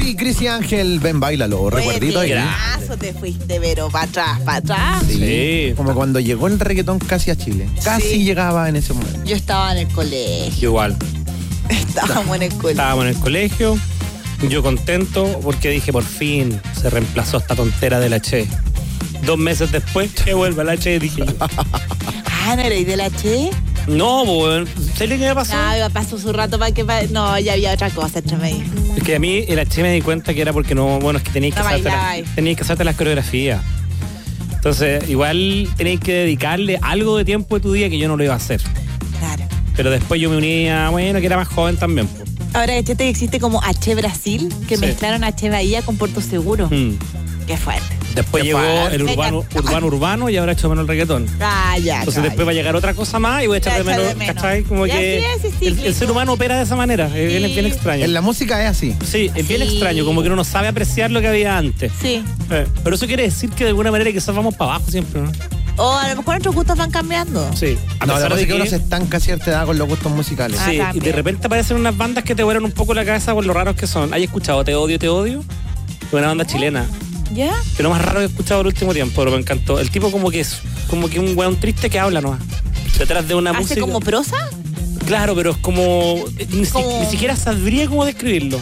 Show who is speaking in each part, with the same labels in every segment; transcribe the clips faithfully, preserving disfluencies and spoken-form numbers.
Speaker 1: y Cris y Ángel, ven, bailalo, recuerdito ahí.
Speaker 2: Eso te fuiste, pero para atrás, para atrás.
Speaker 1: Sí,
Speaker 3: Sí.
Speaker 1: como cuando llegó el reggaetón casi a Chile. Casi
Speaker 2: Sí.
Speaker 1: llegaba en ese momento.
Speaker 2: Yo estaba en el colegio.
Speaker 3: Igual.
Speaker 2: Estábamos en el colegio.
Speaker 3: Estábamos en el colegio, yo contento porque dije, por fin se reemplazó esta tontera del H. Dos meses después, que vuelva el H, dije yo.
Speaker 2: Ah, ¿no eres del H?
Speaker 3: No, bueno, ¿sabes qué me pasó?
Speaker 2: No, pasó su rato para que... pa- No, ya había otra cosa entre medio.
Speaker 3: Es que a mí el H me di cuenta que era porque no, bueno, es que tenías que,
Speaker 2: No
Speaker 3: hacerte
Speaker 2: bailabas.
Speaker 3: las, tenías que hacerte las coreografías. Entonces, igual tenías que dedicarle algo de tiempo de tu día que yo no lo iba a hacer.
Speaker 2: Claro.
Speaker 3: Pero después yo me unía, bueno, que era más joven también. Pues.
Speaker 2: Ahora, este que existe como H Brasil, que
Speaker 3: Sí.
Speaker 2: mezclaron H Bahía con Puerto Seguro.
Speaker 3: Mm.
Speaker 2: Qué fuerte.
Speaker 3: Después
Speaker 1: Qué
Speaker 3: llegó
Speaker 1: fuerte.
Speaker 3: el urbano,
Speaker 2: Me
Speaker 3: urbano, urbano y ahora he hecho menos el reggaetón.
Speaker 2: Ah, ya.
Speaker 3: Entonces
Speaker 2: calla.
Speaker 3: después va a llegar otra cosa más y voy a echar
Speaker 2: Ya
Speaker 3: de
Speaker 2: echar
Speaker 3: menos,
Speaker 2: de menos.
Speaker 3: ¿cachai? Como
Speaker 2: Y
Speaker 3: que
Speaker 2: así es, es
Speaker 3: el, el
Speaker 2: cíclico.
Speaker 3: ser humano opera de esa manera, es bien, es bien extraño.
Speaker 1: En la música es así.
Speaker 3: Sí, es bien
Speaker 2: Sí.
Speaker 3: extraño, como que uno no sabe apreciar lo que había antes.
Speaker 2: Sí.
Speaker 3: Eh, pero eso quiere decir que de alguna manera quizás vamos para abajo siempre, ¿no?
Speaker 2: O a lo mejor nuestros gustos van cambiando.
Speaker 3: Sí. A
Speaker 1: No, la
Speaker 3: pesar
Speaker 1: verdad
Speaker 3: de
Speaker 1: es que
Speaker 3: que
Speaker 1: uno se estanca a cierta edad con los gustos musicales.
Speaker 2: Ah,
Speaker 3: sí, y
Speaker 2: también.
Speaker 3: de repente aparecen unas bandas que te vuelan un poco la cabeza por lo raros que son. ¿Has escuchado Te Odio, Te Odio? Una banda chilena.
Speaker 2: ¿Ya?
Speaker 3: Que lo más raro que he escuchado el último tiempo, pero me encantó. El tipo como que es como que un weón triste que habla nomás. Detrás de una
Speaker 2: ¿Hace
Speaker 3: música.
Speaker 2: como prosa?
Speaker 3: Claro, pero es como. Ni, si-
Speaker 2: Como-
Speaker 3: ni siquiera sabría cómo describirlo.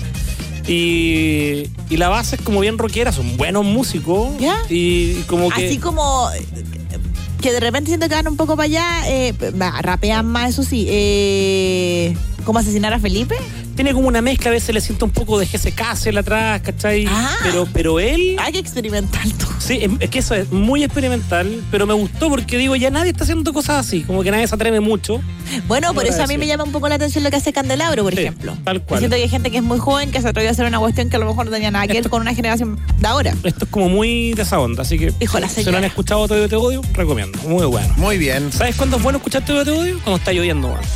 Speaker 3: Y, y la base es como bien rockera, son buenos músicos.
Speaker 2: ¿Ya?
Speaker 3: Y como que.
Speaker 2: Así como eh, que de repente siento que van un poco para allá, eh, va, rapean más, eso sí. Eh, ¿Cómo asesinar a Felipe?
Speaker 3: Tiene como una mezcla, a veces le siento un poco de G S K hacia atrás, ¿cachai?
Speaker 2: Ah.
Speaker 3: Pero, pero él.
Speaker 2: Hay que experimentar todo.
Speaker 3: Sí, es, es que eso es muy experimental, pero me gustó porque digo, ya nadie está haciendo cosas así, como que nadie se atreve mucho.
Speaker 2: Bueno, por
Speaker 3: Ahora
Speaker 2: eso a mí
Speaker 3: sí.
Speaker 2: me llama un poco la atención lo que hace Candelabro, por
Speaker 3: Sí,
Speaker 2: ejemplo.
Speaker 3: tal cual.
Speaker 2: Siento que hay gente que es muy joven que se atrevió a hacer una cuestión que a lo mejor no tenía nada que ver con una generación de ahora.
Speaker 3: Esto es como muy de esa onda, así que
Speaker 2: Dijo la
Speaker 3: si no
Speaker 2: señora.
Speaker 3: han escuchado Te Odio, Te Odio, recomiendo, muy bueno.
Speaker 1: Muy bien.
Speaker 3: ¿Sabes cuándo es bueno escuchar Te Odio, Te Odio? Cuando está lloviendo, bueno.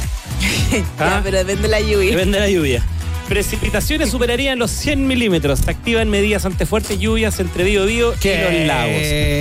Speaker 2: Ya,
Speaker 3: Ah.
Speaker 2: pero depende de la lluvia.
Speaker 3: Depende de la lluvia. Precipitaciones superarían los cien milímetros. Se activan medidas ante fuertes lluvias entre Biobío y los lagos.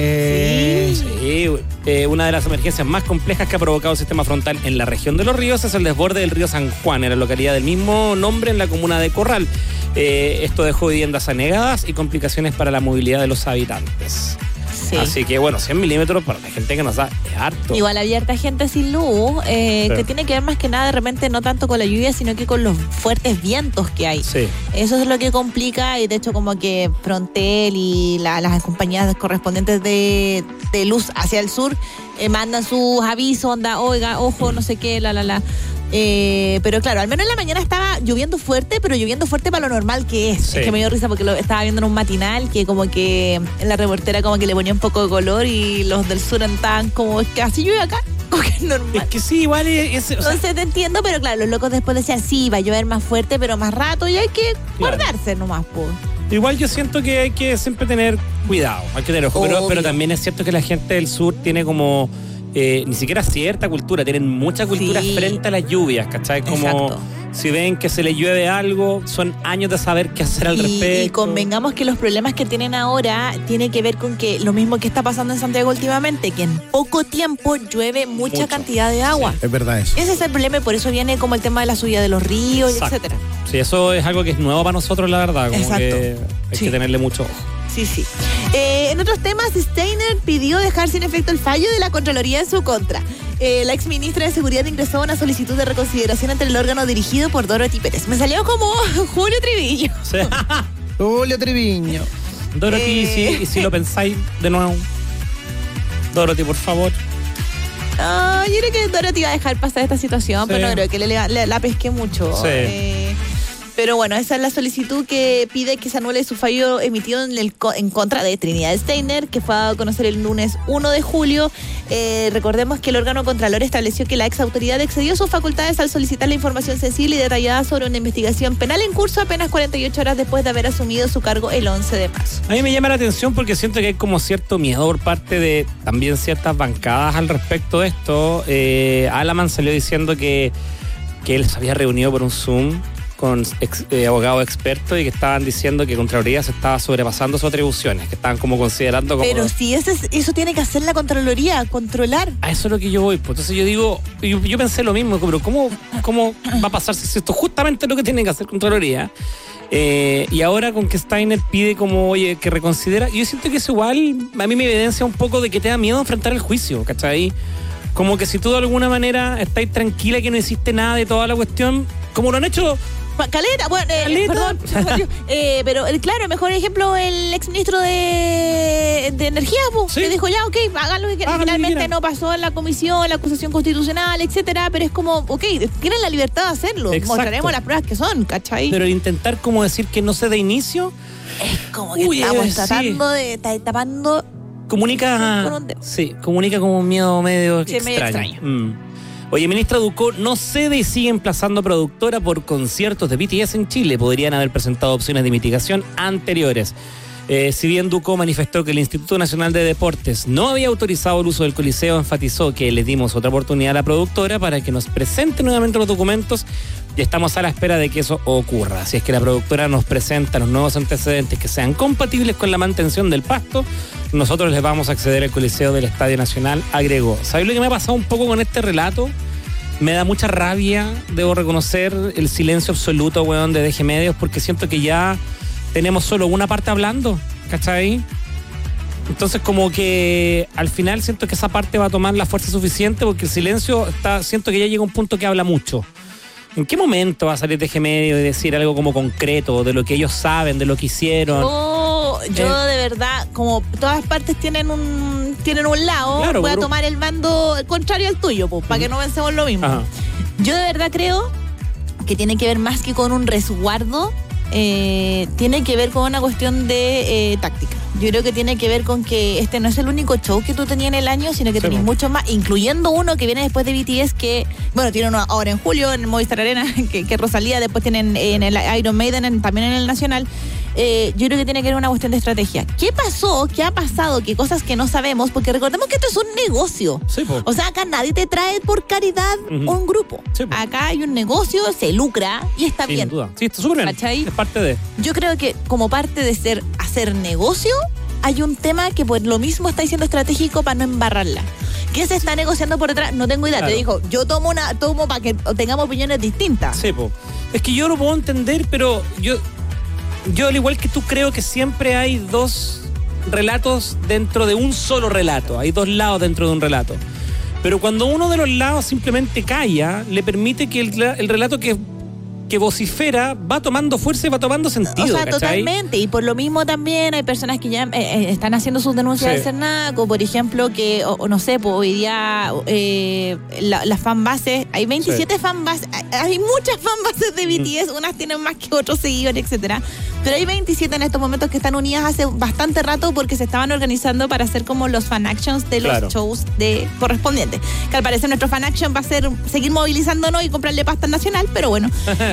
Speaker 1: Sí.
Speaker 3: Sí, eh, una de las emergencias más complejas que ha provocado el sistema frontal en la región de los ríos es el desborde del río San Juan, en la localidad del mismo nombre, en la comuna de Corral. Eh, esto dejó viviendas anegadas y complicaciones para la movilidad de los habitantes.
Speaker 2: Sí.
Speaker 3: Así que, bueno, cien milímetros para la gente que nos da es harto.
Speaker 2: Igual había harta gente sin luz, eh,
Speaker 3: Sí.
Speaker 2: que tiene que ver más que nada de repente no tanto con la lluvia, sino que con los fuertes vientos que hay.
Speaker 3: Sí.
Speaker 2: Eso es lo que complica y de hecho como que Frontel y la- las compañías correspondientes de, de luz hacia el sur eh, mandan sus avisos, onda, oiga, ojo, no sé qué, la, la, la. Eh, pero claro, al menos en la mañana estaba lloviendo fuerte, pero lloviendo fuerte para lo normal que es.
Speaker 3: Sí.
Speaker 2: Es que me dio risa porque lo estaba viendo en un matinal que como que en la reportera como que le ponía un poco de color y los del sur estaban como, es que así llueve acá, como que es normal.
Speaker 3: Es que sí, igual es... es- o sea,
Speaker 2: Entonces te entiendo, pero claro, los locos después decían, sí, va a llover más fuerte, pero más rato, y hay que
Speaker 3: Claro.
Speaker 2: guardarse nomás, pues.
Speaker 3: igual yo siento que hay que siempre tener cuidado, hay que tener ojo, pero,
Speaker 2: Obvio.
Speaker 3: pero también es cierto que la gente del sur tiene como eh, ni siquiera cierta cultura, tienen mucha cultura
Speaker 2: Sí.
Speaker 3: frente a las lluvias, ¿cachai? Como
Speaker 2: Exacto.
Speaker 3: si ven que se les llueve algo, son años de saber qué hacer al
Speaker 2: Y,
Speaker 3: respecto.
Speaker 2: y convengamos que los problemas que tienen ahora tiene que ver con que lo mismo que está pasando en Santiago últimamente, que en poco tiempo llueve mucha
Speaker 3: Mucho.
Speaker 2: cantidad de agua.
Speaker 1: Es verdad eso.
Speaker 2: Ese es el problema y por eso viene como el tema de la subida de los ríos,
Speaker 3: Exacto.
Speaker 2: etcétera.
Speaker 3: Sí, eso es algo que es nuevo para nosotros, la verdad. Como
Speaker 2: Exacto.
Speaker 3: que hay
Speaker 2: Sí.
Speaker 3: que tenerle mucho ojo.
Speaker 2: Sí, sí. Eh, en otros temas, Steiner pidió dejar sin efecto el fallo de la Contraloría en su contra. Eh, la exministra de Seguridad ingresó una solicitud de reconsideración ante el órgano dirigido por Dorothy Pérez. Me salió como Julio Trivillo.
Speaker 3: O sea,
Speaker 1: Julio Triviño.
Speaker 3: Dorothy,
Speaker 2: Eh.
Speaker 3: sí, y si lo pensáis de nuevo. Dorothy, por favor.
Speaker 2: Ah, yo creo que Dorothy va a dejar pasar esta situación,
Speaker 3: Sí.
Speaker 2: pero no creo que le, le- la pesque mucho.
Speaker 3: Sí.
Speaker 2: Eh, pero bueno, esa es la solicitud que pide que se anule su fallo emitido en, el, co- en contra de Trinidad Steiner, que fue a conocer el lunes primero de julio. Eh, recordemos que el órgano contralor estableció que la ex autoridad excedió sus facultades al solicitar la información sensible y detallada sobre una investigación penal en curso apenas cuarenta y ocho horas después de haber asumido su cargo el once de marzo.
Speaker 3: A mí me llama la atención porque siento que hay como cierto miedo por parte de también ciertas bancadas al respecto de esto. Eh, Alaman salió diciendo que, que él se había reunido por un Zoom con ex- eh, abogados expertos y que estaban diciendo que Contraloría se estaba sobrepasando sus atribuciones, que estaban como considerando como...
Speaker 2: Pero si ese es- eso tiene que hacer la Contraloría, controlar.
Speaker 3: A eso es lo que yo voy. Pues entonces yo digo, yo, yo pensé lo mismo, pero ¿cómo, cómo va a pasar si esto es justamente lo que tiene que hacer Contraloría? Eh, y ahora con que Steiner pide como, oye, que reconsidera, yo siento que eso igual a mí me evidencia un poco de que te da miedo enfrentar el juicio, ¿cachai? Como que si tú de alguna manera estás tranquila que no hiciste nada de toda la cuestión, como lo han hecho...
Speaker 2: Caleta, bueno, eh,
Speaker 3: Caleta.
Speaker 2: perdón, eh, pero el, claro, mejor ejemplo, el exministro de, de Energía, pues,
Speaker 3: Sí.
Speaker 2: que dijo, ya, ok, hagan lo que quieran.
Speaker 3: Hagan lo que
Speaker 2: Finalmente
Speaker 3: quieran.
Speaker 2: no pasó en la comisión, la acusación constitucional, etcétera, pero es como, ok, tienen la libertad de hacerlo.
Speaker 3: Exacto.
Speaker 2: Mostraremos las pruebas que son, ¿cachai?
Speaker 3: Pero el intentar como decir que no se de inicio,
Speaker 2: es como que
Speaker 3: Uy,
Speaker 2: estamos
Speaker 3: eh, sí.
Speaker 2: tratando de, ta- tapando.
Speaker 3: comunica...
Speaker 2: Con un dedo.
Speaker 3: Sí, comunica como un miedo medio
Speaker 2: Sí, medio
Speaker 3: extraño. Mm. Oye, ministra Ducó no cede y sigue emplazando a productora por conciertos de B T S en Chile. Podrían haber presentado opciones de mitigación anteriores. Eh, si bien Ducó manifestó que el Instituto Nacional de Deportes no había autorizado el uso del Coliseo, enfatizó que le dimos otra oportunidad a la productora para que nos presente nuevamente los documentos y estamos a la espera de que eso ocurra. Si es que la productora nos presenta los nuevos antecedentes que sean compatibles con la mantención del pasto, nosotros les vamos a acceder al Coliseo del Estadio Nacional, agregó. ¿Sabes lo que me ha pasado un poco con este relato? Me da mucha rabia, debo reconocer, el silencio absoluto, weón, de D G Medios, porque siento que ya tenemos solo una parte hablando, ¿cachai? Entonces como que al final siento que esa parte va a tomar la fuerza suficiente porque el silencio está, siento que ya llega a un punto que habla mucho. ¿En qué momento va a salir D G Medio y decir algo como concreto de lo que ellos saben, de lo que hicieron?
Speaker 2: Yo, yo
Speaker 3: Eh.
Speaker 2: de verdad, como todas partes tienen un tienen un lado,
Speaker 3: Claro,
Speaker 2: voy a
Speaker 3: pero-
Speaker 2: tomar el bando contrario al tuyo, pues, para que no pensemos lo mismo.
Speaker 3: Ajá.
Speaker 2: Yo de verdad creo que tiene que ver más que con un resguardo, eh, tiene que ver con una cuestión de eh, táctica. Yo creo que tiene que ver con que este no es el único show que tú tenías en el año, sino que
Speaker 3: Sí,
Speaker 2: tenés
Speaker 3: po.
Speaker 2: muchos más, incluyendo uno que viene después de B T S, que, bueno, tiene uno ahora en julio en el Movistar Arena, que, que Rosalía, después tienen en el Iron Maiden, en- también en el Nacional. Eh, yo creo que tiene que ver una cuestión de estrategia. ¿Qué pasó? ¿Qué ha pasado? ¿Qué cosas que no sabemos? Porque recordemos que esto es un negocio.
Speaker 3: Sí, po.
Speaker 2: O sea, acá nadie te trae por caridad
Speaker 3: Ujú.
Speaker 2: un grupo.
Speaker 3: Sí, po.
Speaker 2: Acá hay un negocio, se lucra y está
Speaker 3: Sin
Speaker 2: bien.
Speaker 3: duda. Sí, está súper bien.
Speaker 2: ¿Cachai?
Speaker 3: Es parte de...
Speaker 2: Yo creo que como parte de ser hacer negocio, hay un tema que por lo mismo está siendo estratégico para no embarrarla. ¿Qué se está negociando por detrás? No tengo idea.
Speaker 3: Claro.
Speaker 2: Te digo, yo tomo una tomo para que tengamos opiniones distintas.
Speaker 3: Sí, po. Es que yo lo puedo entender, pero yo, yo al igual que tú creo que siempre hay dos relatos dentro de un solo relato. Hay dos lados dentro de un relato. Pero cuando uno de los lados simplemente calla, le permite que el, el relato que, que vocifera va tomando fuerza y va tomando sentido.
Speaker 2: O sea,
Speaker 3: ¿cachai?
Speaker 2: totalmente. Y por lo mismo también hay personas que ya eh, eh, están haciendo sus denuncias
Speaker 3: Sí.
Speaker 2: del Cernaco, por ejemplo, que, o, o no sé, pues hoy día eh, la- las fanbases, hay veintisiete fanbases, hay, hay muchas fanbases de B T S, unas tienen más que otros seguidores, etcétera. Pero hay veintisiete en estos momentos que están unidas hace bastante rato porque se estaban organizando para hacer como los fan actions de los
Speaker 3: Claro.
Speaker 2: shows de correspondientes. Que al parecer nuestro fan action va a ser seguir movilizándonos y comprarle pasta al Nacional, pero bueno.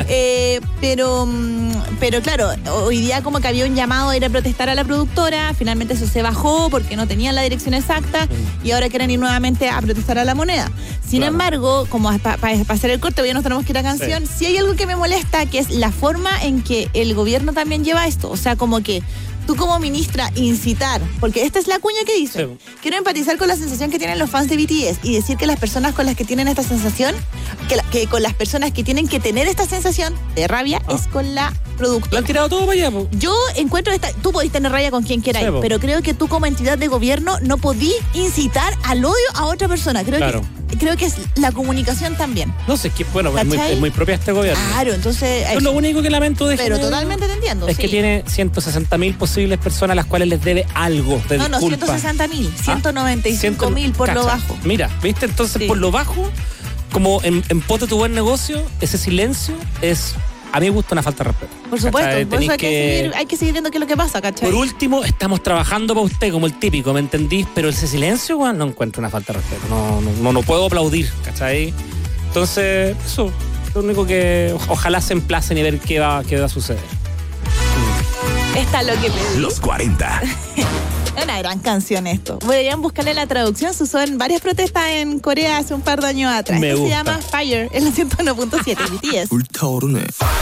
Speaker 2: Eh, pero, mm, pero claro, hoy día como que había un llamado a ir a protestar a la productora, finalmente eso se bajó porque no tenían la dirección exacta y ahora quieren ir nuevamente a protestar a la moneda. Sin
Speaker 3: Claro.
Speaker 2: embargo, como para hacer el corte, hoy ya nos tenemos que ir a canción, si hay algo que me molesta, que es la forma en que el gobierno también lleva esto, o sea, como que tú como ministra incitar, porque esta es la cuña que dice,
Speaker 3: Sí.
Speaker 2: quiero empatizar con la sensación que tienen los fans de B T S y decir que las personas con las que tienen esta sensación, que, la- que con las personas que tienen que tener esta sensación de rabia
Speaker 3: Ah.
Speaker 2: es con la
Speaker 3: Lo
Speaker 2: productora.
Speaker 3: han tirado todo para allá, po.
Speaker 2: Yo encuentro esta, tú podés tener rabia con quien queráis,
Speaker 3: Sí, po.
Speaker 2: pero creo que tú como entidad de gobierno no podís incitar al odio a otra persona. Creo
Speaker 3: Claro.
Speaker 2: que creo que es la comunicación también.
Speaker 3: No sé, es que, bueno, es muy,
Speaker 2: ¿Cachai?
Speaker 3: es muy propia este gobierno.
Speaker 2: Claro, entonces
Speaker 3: Yo
Speaker 2: eso.
Speaker 3: lo único que lamento de
Speaker 2: pero
Speaker 3: Genero
Speaker 2: totalmente te entiendo.
Speaker 3: es
Speaker 2: sí.
Speaker 3: que tiene ciento sesenta mil posibles personas a las cuales les debe algo de
Speaker 2: No, no,
Speaker 3: disculpa.
Speaker 2: ciento sesenta mil, ciento noventa y cinco mil por lo
Speaker 3: Cacha.
Speaker 2: bajo.
Speaker 3: Mira, ¿viste? Entonces,
Speaker 2: Sí.
Speaker 3: por lo bajo, como en, en pos de tu buen negocio, ese silencio es, a mí me gusta una falta de respeto.
Speaker 2: Por supuesto,
Speaker 3: ¿Cachai?
Speaker 2: por eso hay
Speaker 3: Tenéis
Speaker 2: que, seguir, hay que seguir viendo qué es lo que pasa, ¿cachai?
Speaker 3: Por último, estamos trabajando para usted como el típico, ¿me entendís? Pero ese silencio, weón, no encuentro una falta de respeto. No, no, no, no puedo aplaudir, ¿cachai? Entonces, eso, lo único que o- ojalá se emplacen y ver qué va, qué va a suceder.
Speaker 2: Está lo que pedí.
Speaker 4: Los cuarenta.
Speaker 2: Es una gran canción esto. Deberían buscarle la traducción. Se usó en varias protestas en Corea hace un par de años atrás.
Speaker 3: Me
Speaker 2: Esto se
Speaker 3: gusta.
Speaker 2: llama Fire, en la ciento uno punto siete B T S.
Speaker 4: 불타오르네.